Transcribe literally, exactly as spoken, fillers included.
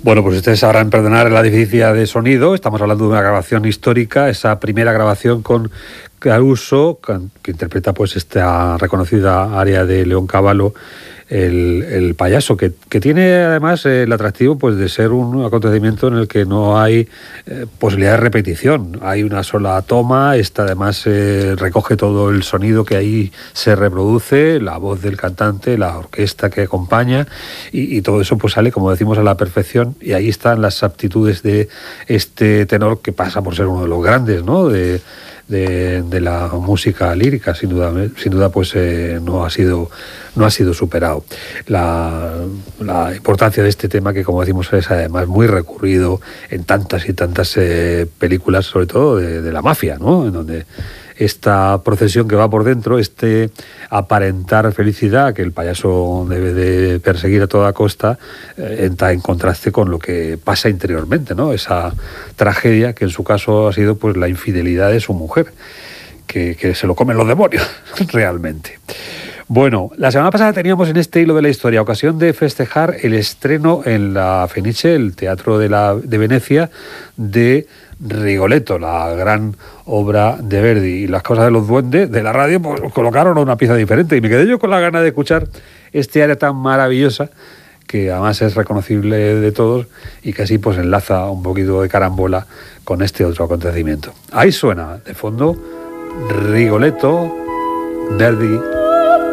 Bueno, pues ustedes sabrán perdonar la deficiencia de sonido. Estamos hablando de una grabación histórica, esa primera grabación con Caruso, que interpreta pues esta reconocida aria de León Cavallo, el, el payaso, que, que tiene además eh, el atractivo pues de ser un acontecimiento en el que no hay eh, posibilidad de repetición. Hay una sola toma, esta además eh, recoge todo el sonido que ahí se reproduce, la voz del cantante, la orquesta que acompaña, y, y todo eso pues sale, como decimos, a la perfección, y ahí están las aptitudes de este tenor que pasa por ser uno de los grandes, ¿no?, de De, de la música lírica. Sin duda, sin duda pues eh, no ha sido no ha sido superado. La, la importancia de este tema, que como decimos es además muy recurrido en tantas y tantas eh, películas, sobre todo de, de la mafia, ¿no?, en donde esta procesión que va por dentro, este aparentar felicidad que el payaso debe de perseguir a toda costa, eh, entra en contraste con lo que pasa interiormente, ¿no?, esa tragedia que en su caso ha sido pues la infidelidad de su mujer, que, que se lo comen los demonios realmente. Bueno, la semana pasada teníamos en este hilo de la historia ocasión de festejar el estreno en la Fenice, el Teatro de, la, de Venecia, de Rigoletto, la gran obra de Verdi. Y las cosas de los duendes de la radio pues colocaron una pieza diferente, y me quedé yo con la gana de escuchar este área tan maravillosa, que además es reconocible de todos y que así pues enlaza un poquito de carambola con este otro acontecimiento. Ahí suena de fondo Rigoletto, Verdi.